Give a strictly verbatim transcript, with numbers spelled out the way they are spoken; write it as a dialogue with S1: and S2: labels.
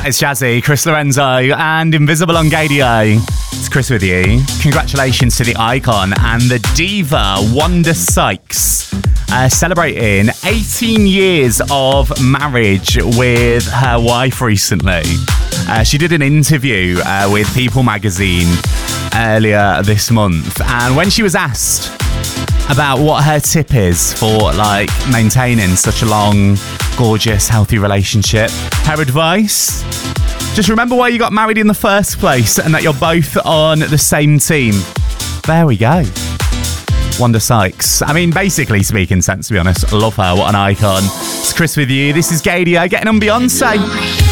S1: That is Jazzy, Chris Lorenzo, and Invisible on Gadio. It's Chris with you. Congratulations to the icon and the diva, Wanda Sykes, uh, celebrating eighteen years of marriage with her wife recently. Uh, she did an interview uh, with People magazine earlier this month, and when she was asked about what her tip is for like maintaining such a long, gorgeous, healthy relationship, her advice: just remember why you got married in the first place and that you're both on the same team. There we go. Wanda Sykes. I mean, basically speaking sense, to be honest. I love her. What an icon. It's Chris with you. This is Gadio getting on Beyonce.